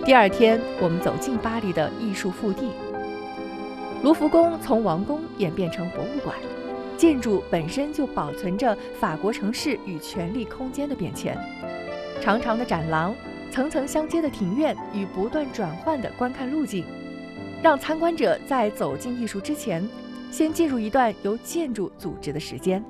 第二天，我们走进巴黎的艺术腹地。卢浮宫从王宫演变成博物馆，建筑本身就保存着法国城市与权力空间的变迁。长长的展廊、层层相接的庭院与不断转换的观看路径，让参观者在走进艺术之前，先进入一段由建筑组织的时间。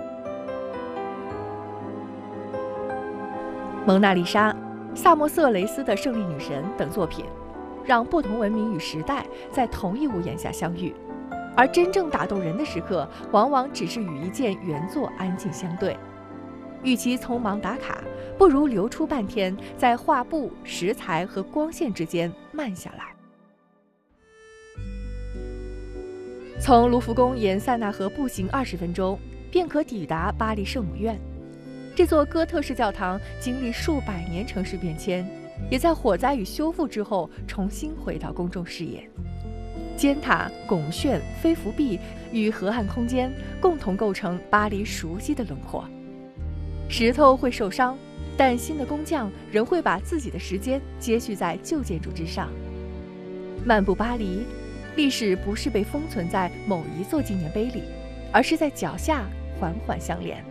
蒙娜丽莎、萨默瑟雷斯的《胜利女神》等作品，让不同文明与时代在同一屋檐下相遇，而真正打动人的时刻，往往只是与一件原作安静相对。与其匆忙打卡，不如留出半天，在画布、石材和光线之间慢下来。从卢浮宫沿塞纳河步行20分钟，便可抵达巴黎圣母院。这座哥特式教堂经历数百年城市变迁，也在火灾与修复之后重新回到公众视野。尖塔、拱券、飞浮壁与河岸空间共同构成巴黎熟悉的轮廓。石头会受伤，但新的工匠仍会把自己的时间接续在旧建筑之上。漫步巴黎，历史不是被封存在某一座纪念碑里，而是在脚下缓缓相连。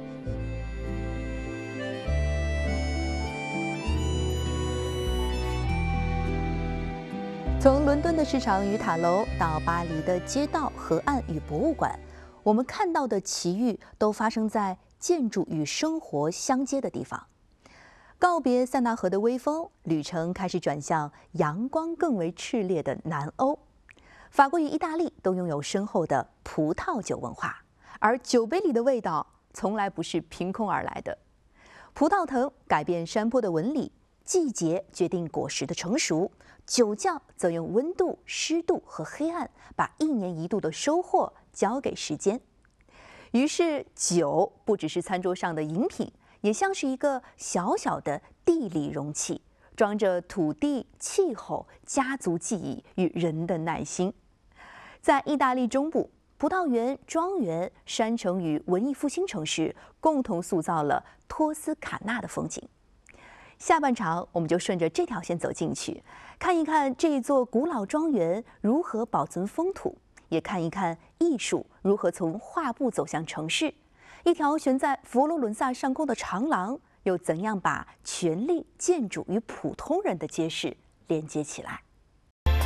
从伦敦的市场与塔楼到巴黎的街道、河岸与博物馆，我们看到的奇遇都发生在建筑与生活相接的地方。告别塞纳河的微风，旅程开始转向阳光更为炽烈的南欧。法国与意大利都拥有深厚的葡萄酒文化，而酒杯里的味道从来不是凭空而来的。葡萄藤改变山坡的纹理，季节决定果实的成熟，酒匠则用温度、湿度和黑暗，把1年1度的收获交给时间。于是，酒不只是餐桌上的饮品，也像是一个小小的地理容器，装着土地、气候、家族记忆与人的耐心。在意大利中部，葡萄园、庄园、山城与文艺复兴城市共同塑造了托斯卡纳的风景。下半场，我们就顺着这条线走进去，看一看这一座古老庄园如何保存风土，也看一看艺术如何从画布走向城市。一条悬在佛罗伦萨上空的长廊，又怎样把权力、建筑与普通人的街市连接起来？